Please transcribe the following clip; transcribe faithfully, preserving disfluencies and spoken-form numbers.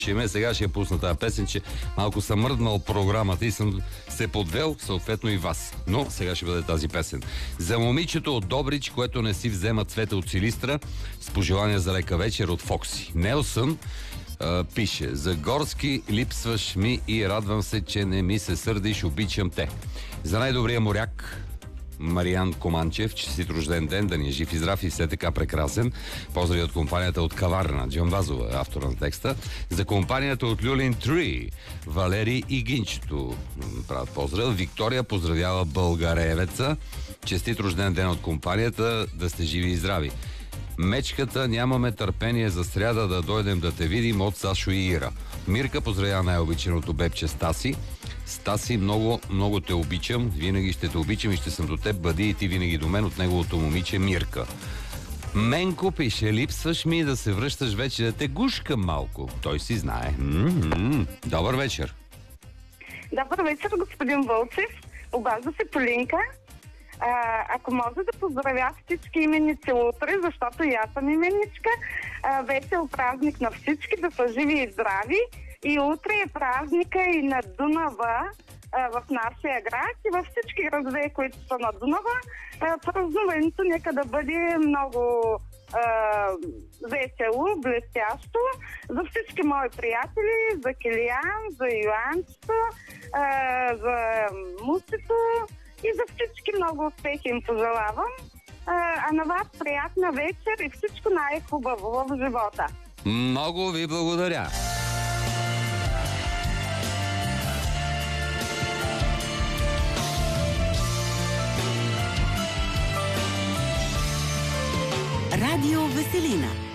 Ще сега ще я пусна тази песен, че малко съм мръднал програмата и съм се подвел, съответно и вас. Но сега ще бъде тази песен. За момичето от Добрич, което не си взема цвета от Силистра, с пожелание за лека вечер от Фокси. Нелсън а, пише: за Горски липсваш ми и радвам се, че не ми се сърдиш, обичам те. За най-добрия моряк Мариан Команчев, честит рожден ден, да ни е жив и здрав и все така прекрасен. Поздрави от компанията от Каварна, Джон Вазова, автор на текста. За компанията от Люлин Три, Валери и Гинчето правят поздрав. Виктория поздравява Българевеца. Честит рожден ден от компанията, да сте живи и здрави. Мечката, нямаме търпение за сряда да дойдем да те видим, от Сашо и Ира. Мирка поздравява най-обичаното бебче Стаси. Стаси, много, много те обичам, винаги ще те обичам и ще съм до теб, бъди и ти винаги до мен, от неговото момиче Мирка. Менко пише: липсваш ми да се връщаш вече, да те гушкам малко. Той си знае. М-м-м. Добър вечер. Добър вечер, господин Вълчев. Обажда се Полинка. А, ако може да поздравя всички именици утре, защото и аз съм именичка. А, весел празник на всички, да са живи и здрави. И утре е празника и на Дунава а, в нашия град и във всички градове, които са на Дунава. А, празнуването нека да бъде много а, весело, блестящо за всички мои приятели, за Килиян, за Йоанчето, а, за Мусито и за всички много успехи им пожелавам. А, а на вас приятна вечер и всичко най-хубаво в живота. Много ви благодаря. Радио Веселина.